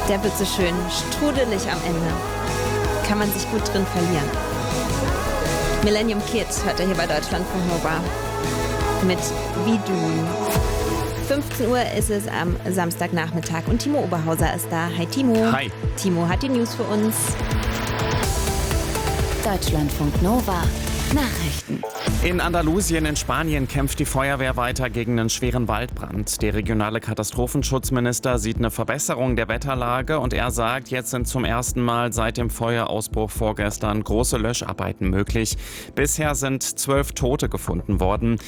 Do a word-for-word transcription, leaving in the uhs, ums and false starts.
Der wird so schön strudelig am Ende. Kann man sich gut drin verlieren. Millennium Kid hört er hier bei Deutschlandfunk Nova mit Wie du. fünfzehn Uhr ist es am Samstagnachmittag und Timo Oberhauser ist da. Hi Timo. Hi. Timo hat die News für uns. Deutschlandfunk Nova. Nachrichten. In Andalusien in Spanien kämpft die Feuerwehr weiter gegen einen schweren Waldbrand. Der regionale Katastrophenschutzminister sieht eine Verbesserung der Wetterlage und er sagt, jetzt sind zum ersten Mal seit dem Feuerausbruch vorgestern große Löscharbeiten möglich. Bisher sind zwölf Tote gefunden worden.